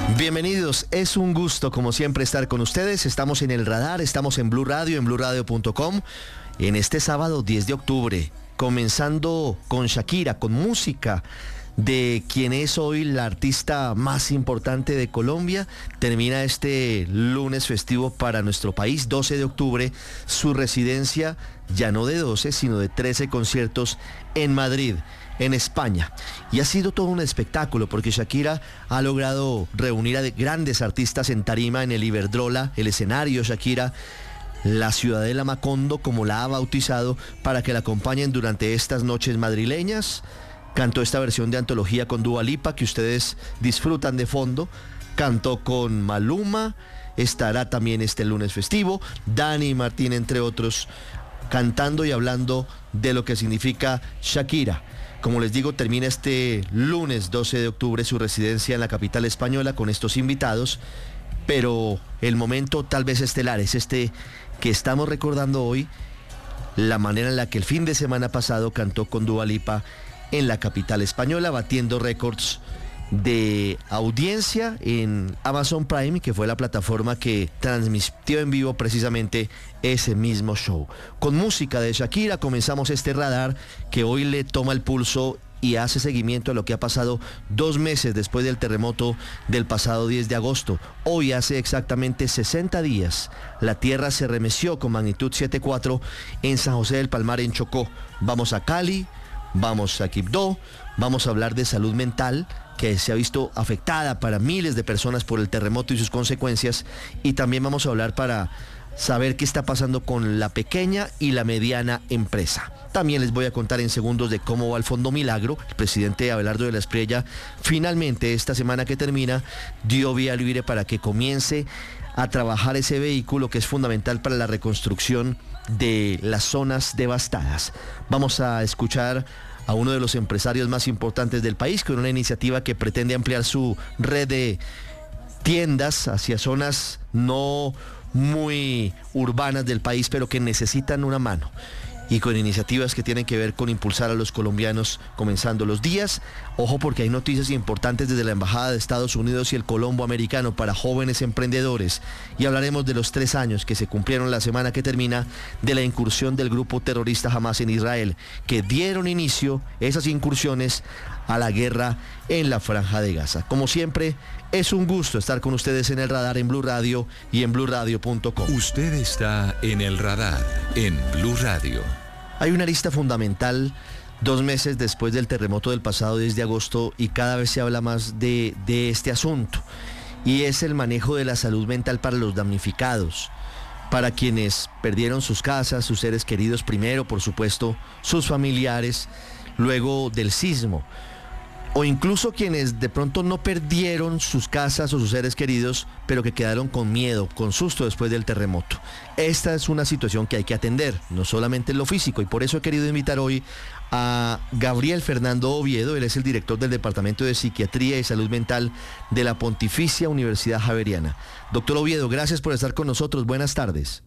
Bienvenidos, es un gusto como siempre estar con ustedes. Estamos en el radar, estamos en Blue Radio, en bluradio.com, en este sábado 10 de octubre, comenzando con Shakira, con música de quien es hoy la artista más importante de Colombia. Termina este lunes festivo para nuestro país, 12 de octubre, su residencia ya no de 12, sino de 13 conciertos en Madrid, en España. Y ha sido todo un espectáculo porque Shakira ha logrado reunir a grandes artistas en tarima en el Iberdrola, el escenario Shakira, la Ciudadela Macondo, como la ha bautizado, para que la acompañen durante estas noches madrileñas. Cantó esta versión de antología con Dua Lipa que ustedes disfrutan de fondo. Cantó con Maluma, estará también este lunes festivo. Dani Martín, entre otros, cantando y hablando de lo que significa Shakira. Como les digo, termina este lunes 12 de octubre su residencia en la capital española con estos invitados, pero el momento tal vez estelar es este que estamos recordando hoy, la manera en la que el fin de semana pasado cantó con Dua Lipa en la capital española, batiendo récords de audiencia en Amazon Prime, que fue la plataforma que transmitió en vivo precisamente ese mismo show. Con música de Shakira comenzamos este radar que hoy le toma el pulso y hace seguimiento a lo que ha pasado 2 meses después del terremoto del pasado 10 de agosto. Hoy hace exactamente 60 días, la tierra se remeció con magnitud 7.4 en San José del Palmar, en Chocó. Vamos a Cali, vamos a Quibdó, vamos a hablar de salud mental, que se ha visto afectada para miles de personas por el terremoto y sus consecuencias, y también vamos a hablar para saber qué está pasando con la pequeña y la mediana empresa. También les voy a contar en segundos de cómo va el Fondo Milagro. El presidente Abelardo de la Espriella finalmente esta semana que termina dio vía libre para que comience a trabajar ese vehículo que es fundamental para la reconstrucción de las zonas devastadas. Vamos a escuchar a uno de los empresarios más importantes del país con una iniciativa que pretende ampliar su red de tiendas hacia zonas no muy urbanas del país, pero que necesitan una mano, y con iniciativas que tienen que ver con impulsar a los colombianos comenzando los días. Ojo, porque hay noticias importantes desde la Embajada de Estados Unidos y el Colombo Americano para jóvenes emprendedores, y hablaremos de los 3 años que se cumplieron la semana que termina de la incursión del grupo terrorista Hamas en Israel, que dieron inicio esas incursiones a la guerra en la Franja de Gaza. Como siempre, es un gusto estar con ustedes en el radar en Blue Radio y en bluradio.com. Usted está en el radar en Blue Radio. Hay una lista fundamental 2 meses después del terremoto del pasado 10 de agosto y cada vez se habla más de este asunto, y es el manejo de la salud mental para los damnificados, para quienes perdieron sus casas, sus seres queridos primero, por supuesto, sus familiares, luego del sismo, o incluso quienes de pronto no perdieron sus casas o sus seres queridos, pero que quedaron con miedo, con susto después del terremoto. Esta es una situación que hay que atender, no solamente en lo físico, y por eso he querido invitar hoy a Gabriel Fernando Oviedo. Él es el director del Departamento de Psiquiatría y Salud Mental de la Pontificia Universidad Javeriana. Doctor Oviedo, gracias por estar con nosotros. Buenas tardes.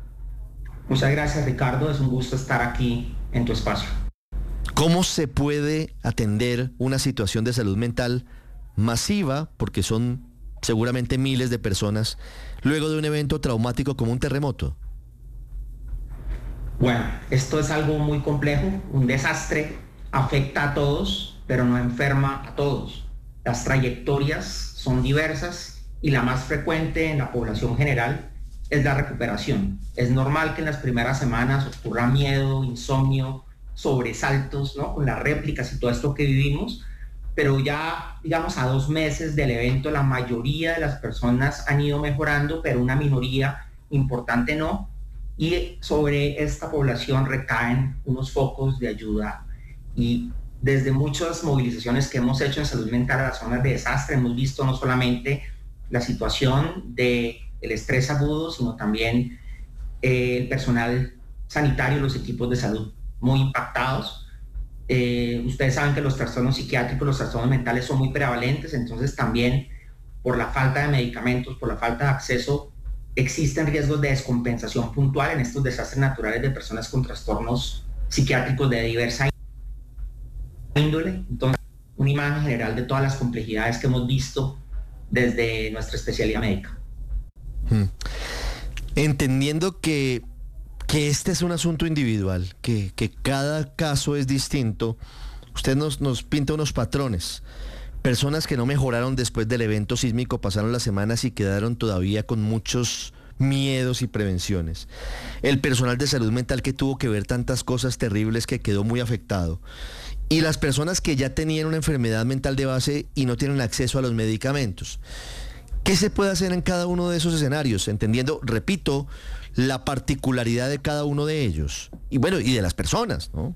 Muchas gracias, Ricardo. Es un gusto estar aquí en tu espacio. ¿Cómo se puede atender una situación de salud mental masiva, porque son seguramente miles de personas, luego de un evento traumático como un terremoto? Bueno, esto es algo muy complejo. Un desastre afecta a todos, pero no enferma a todos. Las trayectorias son diversas y la más frecuente en la población general es la recuperación. Es normal que en las primeras semanas ocurra miedo, insomnio, sobresaltos, ¿no?, con las réplicas y todo esto que vivimos, pero ya, digamos, a 2 meses del evento, la mayoría de las personas han ido mejorando, pero una minoría importante no, y sobre esta población recaen unos focos de ayuda. Y desde muchas movilizaciones que hemos hecho en salud mental a las zonas de desastre, hemos visto no solamente la situación del estrés agudo, sino también el personal sanitario, los equipos de salud muy impactados. Ustedes saben que los trastornos psiquiátricos, los trastornos mentales son muy prevalentes, entonces también por la falta de medicamentos, por la falta de acceso, existen riesgos de descompensación puntual en estos desastres naturales de personas con trastornos psiquiátricos de diversa índole. Entonces, una imagen general de todas las complejidades que hemos visto desde nuestra especialidad médica. Entendiendo que este es un asunto individual, que cada caso es distinto, usted nos pinta unos patrones. Personas que no mejoraron después del evento sísmico, pasaron las semanas y quedaron todavía con muchos miedos y prevenciones. El personal de salud mental que tuvo que ver tantas cosas terribles que quedó muy afectado. Y las personas que ya tenían una enfermedad mental de base y no tienen acceso a los medicamentos. ¿Qué se puede hacer en cada uno de esos escenarios? Entendiendo, repito, la particularidad de cada uno de ellos. Y bueno, y de las personas, ¿no?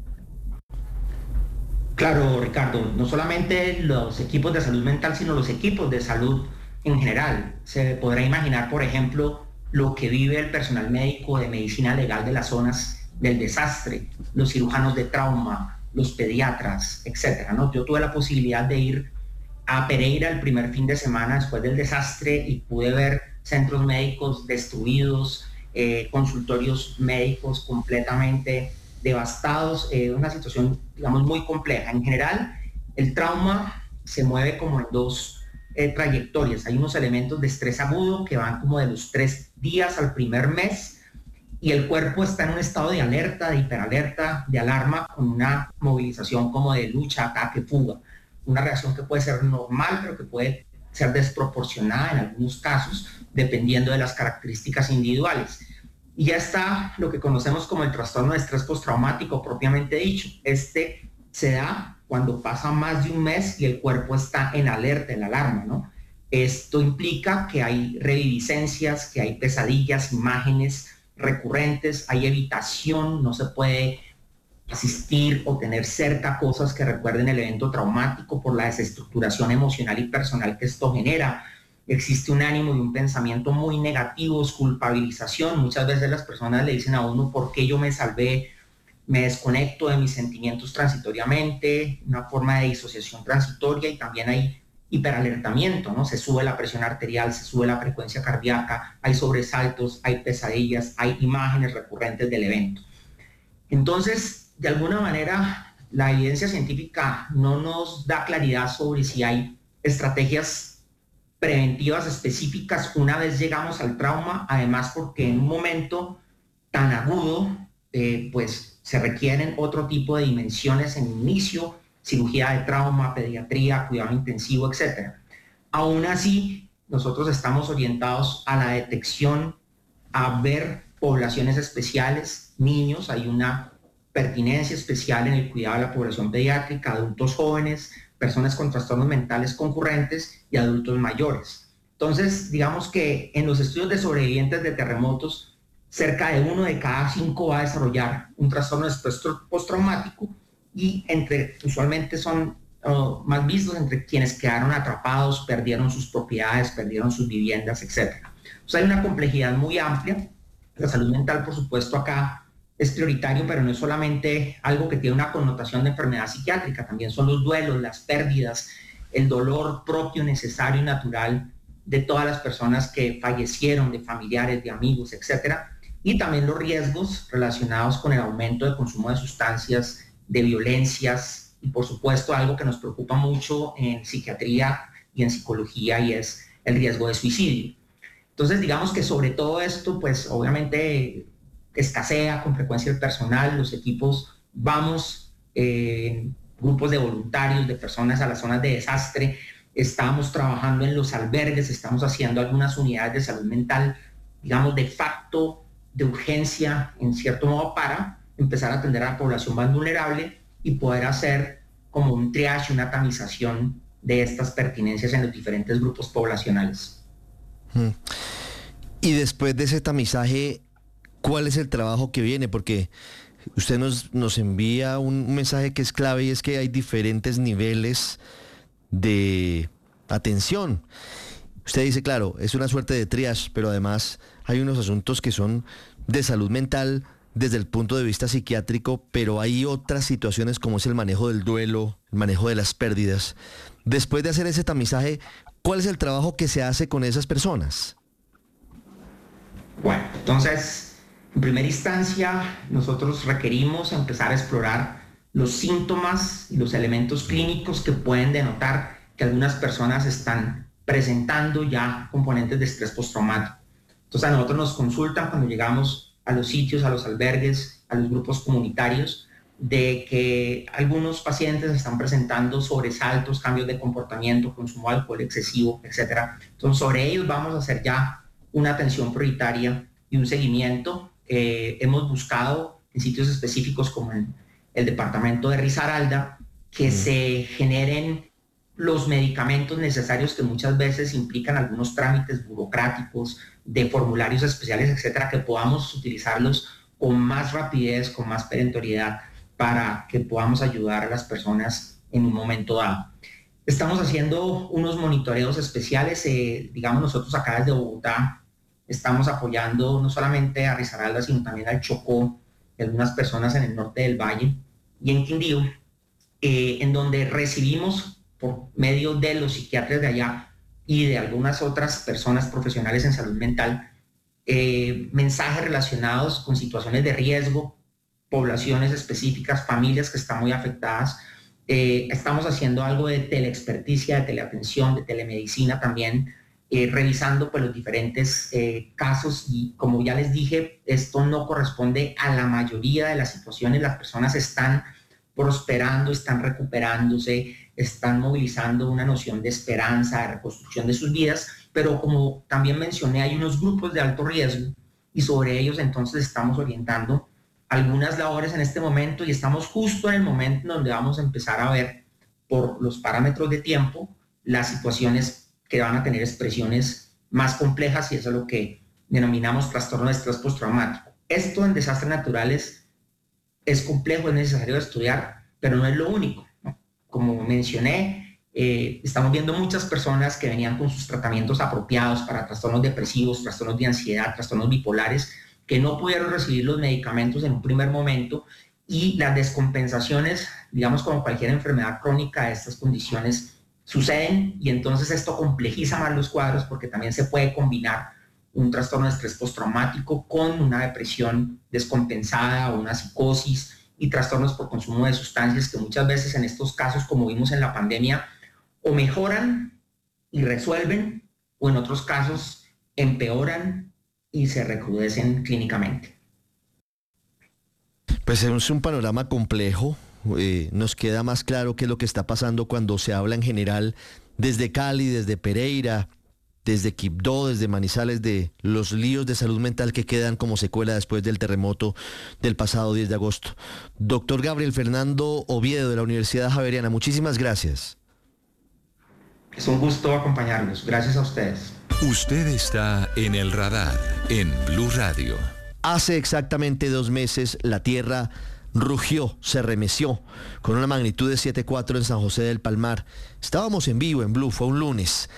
Claro, Ricardo, no solamente los equipos de salud mental, sino los equipos de salud en general. Se podrá imaginar, por ejemplo, lo que vive el personal médico de medicina legal de las zonas del desastre, los cirujanos de trauma, los pediatras, etcétera, ¿no? Yo tuve la posibilidad de ir a Pereira el primer fin de semana después del desastre y pude ver centros médicos destruidos, consultorios médicos completamente devastados, una situación, digamos, muy compleja. En general, el trauma se mueve como en dos trayectorias. Hay unos elementos de estrés agudo que van como de los 3 días al primer mes y el cuerpo está en un estado de alerta, de hiperalerta, de alarma, con una movilización como de lucha, ataque, fuga. Una reacción que puede ser normal, pero que puede ser desproporcionada en algunos casos, dependiendo de las características individuales. Y ya está lo que conocemos como el trastorno de estrés postraumático propiamente dicho. Este se da cuando pasa más de un mes y el cuerpo está en alerta, en alarma, ¿no? Esto implica que hay reviviscencias, que hay pesadillas, imágenes recurrentes, hay evitación, no se puede asistir o tener cerca cosas que recuerden el evento traumático por la desestructuración emocional y personal que esto genera. Existe un ánimo y un pensamiento muy negativos, culpabilización. Muchas veces las personas le dicen a uno, ¿por qué yo me salvé? Me desconecto de mis sentimientos transitoriamente, una forma de disociación transitoria, y también hay hiperalertamiento, ¿no? Se sube la presión arterial, se sube la frecuencia cardíaca, hay sobresaltos, hay pesadillas, hay imágenes recurrentes del evento. Entonces, de alguna manera, la evidencia científica no nos da claridad sobre si hay estrategias preventivas específicas una vez llegamos al trauma, además porque en un momento tan agudo, pues se requieren otro tipo de dimensiones en inicio, cirugía de trauma, pediatría, cuidado intensivo, etc. Aún así, nosotros estamos orientados a la detección, a ver poblaciones especiales, niños, hay una pertinencia especial en el cuidado de la población pediátrica, adultos jóvenes, personas con trastornos mentales concurrentes y adultos mayores. Entonces, digamos que en los estudios de sobrevivientes de terremotos, cerca de 1 de cada 5 va a desarrollar un trastorno de estrés postraumático y usualmente son más vistos entre quienes quedaron atrapados, perdieron sus propiedades, perdieron sus viviendas, etc. O sea, hay una complejidad muy amplia. La salud mental, por supuesto, acá es prioritario, pero no es solamente algo que tiene una connotación de enfermedad psiquiátrica, también son los duelos, las pérdidas, el dolor propio, necesario y natural de todas las personas que fallecieron, de familiares, de amigos, etcétera, y también los riesgos relacionados con el aumento de consumo de sustancias, de violencias, y por supuesto algo que nos preocupa mucho en psiquiatría y en psicología, y es el riesgo de suicidio. Entonces, digamos que sobre todo esto, pues obviamente escasea con frecuencia el personal, los equipos vamos grupos de voluntarios, de personas a las zonas de desastre, estamos trabajando en los albergues, estamos haciendo algunas unidades de salud mental, digamos de facto, de urgencia, en cierto modo, para empezar a atender a la población más vulnerable y poder hacer como un triage, una tamización de estas pertinencias en los diferentes grupos poblacionales. Y después de ese tamizaje, ¿cuál es el trabajo que viene? Porque usted nos envía un mensaje que es clave, y es que hay diferentes niveles de atención. Usted dice, claro, es una suerte de triage, pero además hay unos asuntos que son de salud mental desde el punto de vista psiquiátrico, pero hay otras situaciones como es el manejo del duelo, el manejo de las pérdidas. Después de hacer ese tamizaje, ¿cuál es el trabajo que se hace con esas personas? Bueno, entonces, en primera instancia, nosotros requerimos empezar a explorar los síntomas y los elementos clínicos que pueden denotar que algunas personas están presentando ya componentes de estrés postraumático. Entonces a nosotros nos consultan cuando llegamos a los sitios, a los albergues, a los grupos comunitarios, de que algunos pacientes están presentando sobresaltos, cambios de comportamiento, consumo de alcohol excesivo, etc. Entonces sobre ellos vamos a hacer ya una atención prioritaria y un seguimiento. Hemos buscado en sitios específicos como en el departamento de Risaralda que se generen los medicamentos necesarios que muchas veces implican algunos trámites burocráticos de formularios especiales, etcétera, que podamos utilizarlos con más rapidez, con más perentoriedad, para que podamos ayudar a las personas en un momento dado. Estamos haciendo unos monitoreos especiales, digamos nosotros acá desde Bogotá estamos apoyando no solamente a Risaralda, sino también al Chocó, y algunas personas en el norte del Valle y en Quindío, en donde recibimos por medio de los psiquiatras de allá y de algunas otras personas profesionales en salud mental, mensajes relacionados con situaciones de riesgo, poblaciones específicas, familias que están muy afectadas. Estamos haciendo algo de teleexperticia, de teleatención, de telemedicina también, revisando pues, los diferentes casos y como ya les dije, esto no corresponde a la mayoría de las situaciones. Las personas están prosperando, están recuperándose, están movilizando una noción de esperanza, de reconstrucción de sus vidas, pero como también mencioné, hay unos grupos de alto riesgo y sobre ellos entonces estamos orientando algunas labores en este momento y estamos justo en el momento donde vamos a empezar a ver por los parámetros de tiempo las situaciones que van a tener expresiones más complejas y eso es lo que denominamos trastorno de estrés postraumático. Esto en desastres naturales es complejo, es necesario estudiar, pero no es lo único, ¿no? Como mencioné, estamos viendo muchas personas que venían con sus tratamientos apropiados para trastornos depresivos, trastornos de ansiedad, trastornos bipolares, que no pudieron recibir los medicamentos en un primer momento y las descompensaciones, digamos como cualquier enfermedad crónica de estas condiciones, suceden y entonces esto complejiza más los cuadros porque también se puede combinar un trastorno de estrés postraumático con una depresión descompensada o una psicosis y trastornos por consumo de sustancias que muchas veces en estos casos, como vimos en la pandemia, o mejoran y resuelven o en otros casos empeoran y se recrudecen clínicamente. Pues es un panorama complejo. Nos queda más claro qué es lo que está pasando cuando se habla en general desde Cali, desde Pereira, desde Quibdó, desde Manizales, de los líos de salud mental que quedan como secuela después del terremoto del pasado 10 de agosto. Doctor Gabriel Fernando Oviedo de la Universidad Javeriana, muchísimas gracias. Es un gusto acompañarnos. Gracias a ustedes. Usted está en el radar en Blue Radio. Hace exactamente 2 meses la tierra rugió, se remeció con una magnitud de 7.4 en San José del Palmar. Estábamos en vivo en Blue, fue un lunes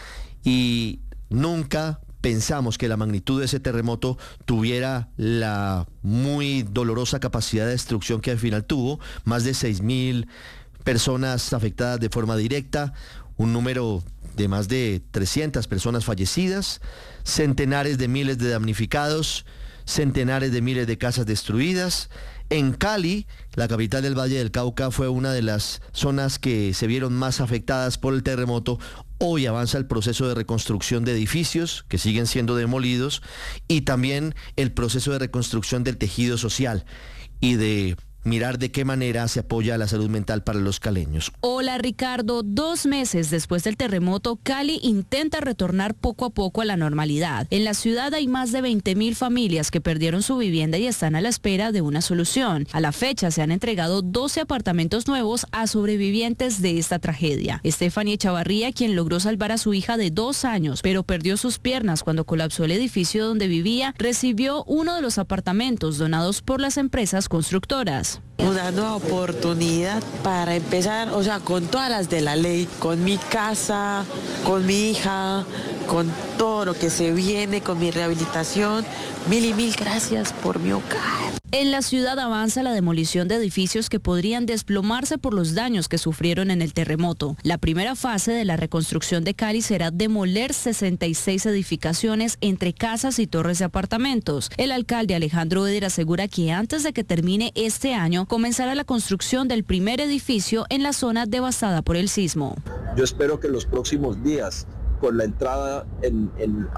y nunca pensamos que la magnitud de ese terremoto tuviera la muy dolorosa capacidad de destrucción que al final tuvo. Más de 6.000 personas afectadas de forma directa, un número de más de 300 personas fallecidas, centenares de miles de damnificados, centenares de miles de casas destruidas. En Cali, la capital del Valle del Cauca, fue una de las zonas que se vieron más afectadas por el terremoto. Hoy avanza el proceso de reconstrucción de edificios que siguen siendo demolidos y también el proceso de reconstrucción del tejido social y de mirar de qué manera se apoya a la salud mental para los caleños. Hola Ricardo, 2 meses después del terremoto, Cali intenta retornar poco a poco a la normalidad. En la ciudad hay más de 20.000 familias que perdieron su vivienda y están a la espera de una solución. A la fecha se han entregado 12 apartamentos nuevos a sobrevivientes de esta tragedia. Stephanie Chavarría, quien logró salvar a su hija de 2 años, pero perdió sus piernas cuando colapsó el edificio donde vivía, recibió uno de los apartamentos donados por las empresas constructoras. Una nueva oportunidad para empezar, o sea, con todas las de la ley, con mi casa, con mi hija, con todo lo que se viene, con mi rehabilitación. Mil y mil gracias por mi hogar. En la ciudad avanza la demolición de edificios que podrían desplomarse por los daños que sufrieron en el terremoto. La primera fase de la reconstrucción de Cali será demoler 66 edificaciones entre casas y torres de apartamentos. El alcalde Alejandro Eder asegura que antes de que termine este año comenzará la construcción del primer edificio en la zona devastada por el sismo. Yo espero que en los próximos días con la entrada en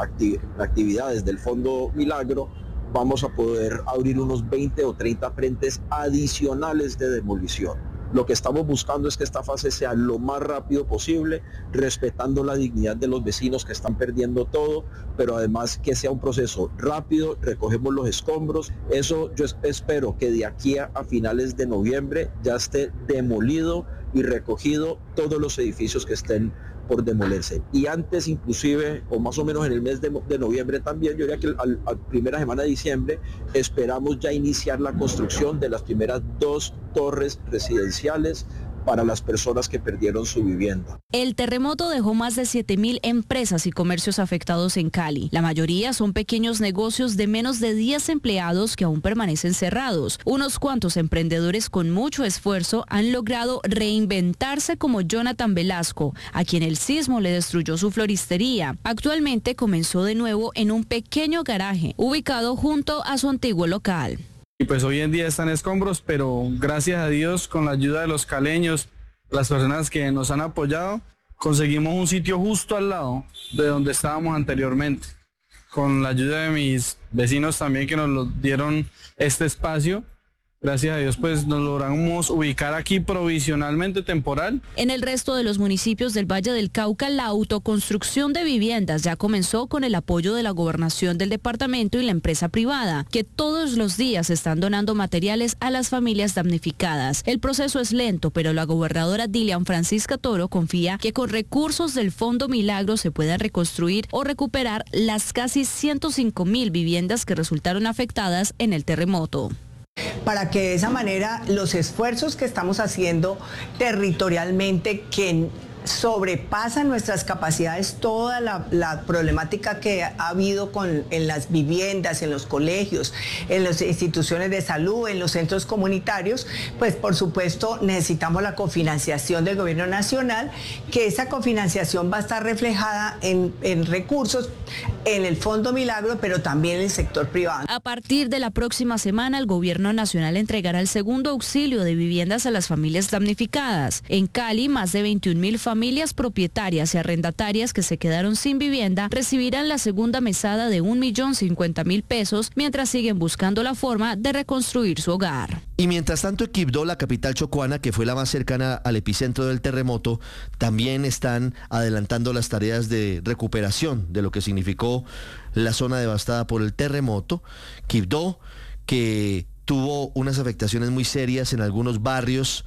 actividades del Fondo Milagro, vamos a poder abrir unos 20 o 30 frentes adicionales de demolición. Lo que estamos buscando es que esta fase sea lo más rápido posible, respetando la dignidad de los vecinos que están perdiendo todo, pero además que sea un proceso rápido, recogemos los escombros. Eso yo espero que de aquí a finales de noviembre ya esté demolido y recogido todos los edificios que estén por demolerse. Y antes inclusive, o más o menos en el mes de noviembre también, yo diría que a primera semana de diciembre, esperamos ya iniciar la construcción de las primeras 2 torres residenciales para las personas que perdieron su vivienda. El terremoto dejó más de 7.000 empresas y comercios afectados en Cali. La mayoría son pequeños negocios de menos de 10 empleados que aún permanecen cerrados. Unos cuantos emprendedores con mucho esfuerzo han logrado reinventarse, como Jonathan Velasco, a quien el sismo le destruyó su floristería. Actualmente comenzó de nuevo en un pequeño garaje ubicado junto a su antiguo local. Y pues hoy en día están escombros, pero gracias a Dios, con la ayuda de los caleños, las personas que nos han apoyado, conseguimos un sitio justo al lado de donde estábamos anteriormente. Con la ayuda de mis vecinos también, que nos dieron este espacio, gracias a Dios pues nos logramos ubicar aquí provisionalmente, temporal. En el resto de los municipios del Valle del Cauca, la autoconstrucción de viviendas ya comenzó con el apoyo de la gobernación del departamento y la empresa privada, que todos los días están donando materiales a las familias damnificadas. El proceso es lento, pero la gobernadora Dilian Francisca Toro confía que con recursos del Fondo Milagro se pueda reconstruir o recuperar las casi 105.000 viviendas que resultaron afectadas en el terremoto. Para que de esa manera los esfuerzos que estamos haciendo territorialmente, que sobrepasan nuestras capacidades, toda la problemática que ha habido en las viviendas, en los colegios, en las instituciones de salud, en los centros comunitarios, pues por supuesto necesitamos la cofinanciación del gobierno nacional, que esa cofinanciación va a estar reflejada en recursos en el Fondo Milagro, pero también en el sector privado. A partir de la próxima semana, el gobierno nacional entregará el segundo auxilio de viviendas a las familias damnificadas. En Cali, más de 21.000 familias propietarias y arrendatarias que se quedaron sin vivienda recibirán la segunda mesada de 1.050.000 pesos mientras siguen buscando la forma de reconstruir su hogar. Y mientras tanto, en Quibdó, la capital chocuana, que fue la más cercana al epicentro del terremoto, también están adelantando las tareas de recuperación de lo que significó la zona devastada por el terremoto. Quibdó, que tuvo unas afectaciones muy serias en algunos barrios,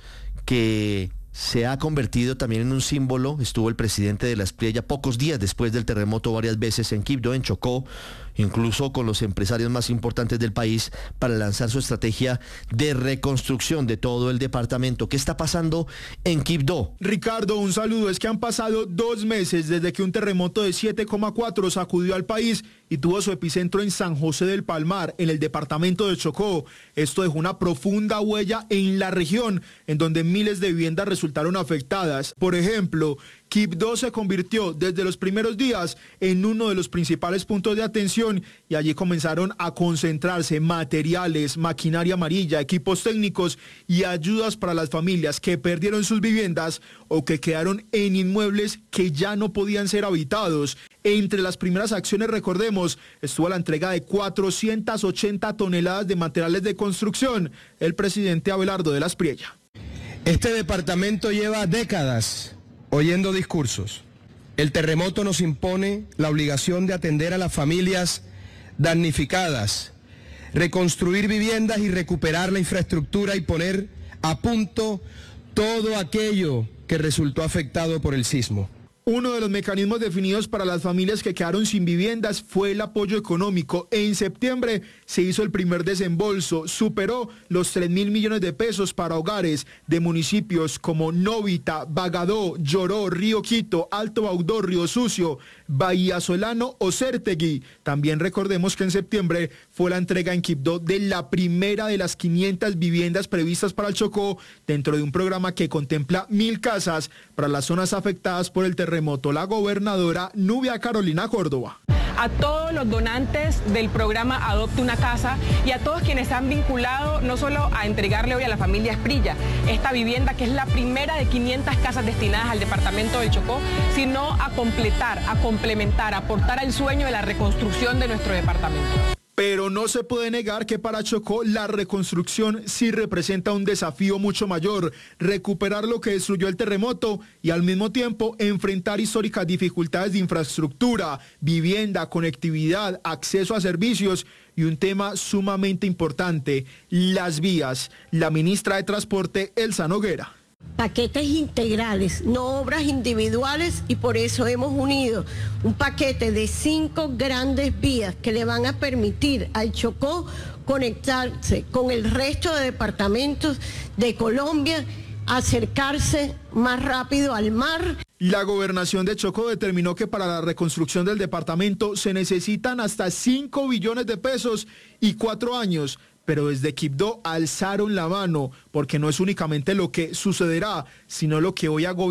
que se ha convertido también en un símbolo. Estuvo el presidente de la Espriella pocos días después del terremoto varias veces en Quibdó, en Chocó, incluso con los empresarios más importantes del país, para lanzar su estrategia de reconstrucción de todo el departamento. ¿Qué está pasando en Quibdó? Ricardo, un saludo. Es que han pasado 2 meses desde que un terremoto de 7,4 sacudió al país y tuvo su epicentro en San José del Palmar, en el departamento de Chocó. Esto dejó una profunda huella en la región, en donde miles de viviendas resultaron afectadas. Por ejemplo, Quibdó se convirtió desde los primeros días en uno de los principales puntos de atención, y allí comenzaron a concentrarse materiales, maquinaria amarilla, equipos técnicos y ayudas para las familias que perdieron sus viviendas o que quedaron en inmuebles que ya no podían ser habitados. Entre las primeras acciones, recordemos, estuvo la entrega de 480 toneladas de materiales de construcción. El presidente Abelardo de la Espriella. Este departamento lleva décadas oyendo discursos. El terremoto nos impone la obligación de atender a las familias damnificadas, reconstruir viviendas y recuperar la infraestructura y poner a punto todo aquello que resultó afectado por el sismo. Uno de los mecanismos definidos para las familias que quedaron sin viviendas fue el apoyo económico. En septiembre se hizo el primer desembolso, superó los 3.000 millones de pesos para hogares de municipios como Novita, Bagadó, Lloró, Río Quito, Alto Baudó, Río Sucio, Bahía Solano o Cértegui. También recordemos que en septiembre fue la entrega en Quibdó de la primera de las 500 viviendas previstas para el Chocó, dentro de un programa que contempla 1.000 casas para las zonas afectadas por el terremoto. La gobernadora Nubia Carolina Córdoba. a todos los donantes del programa Adopte una Casa y a todos quienes se han vinculado no solo a entregarle hoy a la familia Esprilla esta vivienda, que es la primera de 500 casas destinadas al departamento del Chocó, sino a completar, a complementar, a aportar al sueño de la reconstrucción de nuestro departamento. Pero no se puede negar que para Chocó la reconstrucción sí representa un desafío mucho mayor, recuperar lo que destruyó el terremoto y al mismo tiempo enfrentar históricas dificultades de infraestructura, vivienda, conectividad, acceso a servicios y un tema sumamente importante, las vías. La ministra de Transporte, Elsa Noguera. Paquetes integrales, no obras individuales, y por eso hemos unido un paquete de 5 grandes vías que le van a permitir al Chocó conectarse con el resto de departamentos de Colombia, acercarse más rápido al mar. La gobernación de Chocó determinó que para la reconstrucción del departamento se necesitan hasta 5 billones de pesos y 4 años. Pero desde Quibdó alzaron la mano, porque no es únicamente lo que sucederá, sino lo que hoy ha gobernado